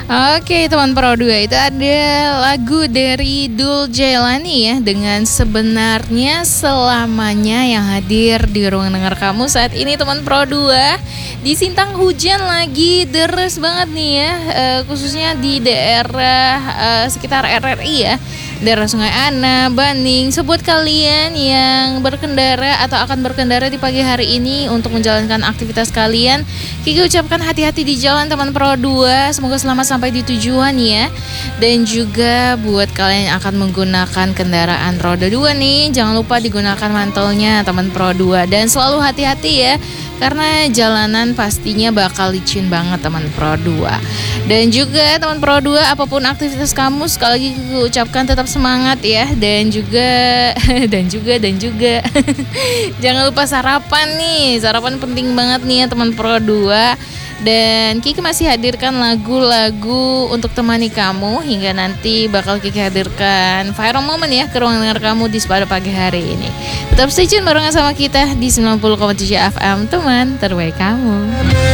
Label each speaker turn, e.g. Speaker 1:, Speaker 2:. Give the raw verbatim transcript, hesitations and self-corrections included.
Speaker 1: Oke teman Pro dua, itu ada lagu dari Dul Jailani ya, dengan Sebenarnya Selamanya, yang hadir di ruang dengar kamu saat ini teman Pro dua. Di Sintang hujan lagi deres banget nih ya, eh, khususnya di daerah eh, sekitar R R I ya, daerah Sungai Ana, Baning. So buat kalian yang berkendara atau akan berkendara di pagi hari ini untuk menjalankan aktivitas kalian, Kiki ucapkan hati-hati di jalan teman Pro dua. Semoga selamat sampai di tujuan ya. Dan juga buat kalian yang akan menggunakan kendaraan roda dua nih, jangan lupa digunakan mantelnya teman Pro dua. Dan selalu hati-hati ya, karena jalanan pastinya bakal licin banget teman Pro dua. Dan juga teman Pro dua, apapun aktivitas kamu, sekali lagi Kiki ucapkan tetap semangat ya. Dan juga dan juga dan juga jangan lupa sarapan nih. Sarapan penting banget nih ya teman Pro dua. Dan Kiki masih hadirkan lagu-lagu untuk temani kamu hingga nanti bakal Kiki hadirkan viral moment ya ke ruang dengar kamu di pada pagi hari ini. Tetap stay tune barengan sama kita di sembilan puluh koma tujuh F M, teman terbaik kamu.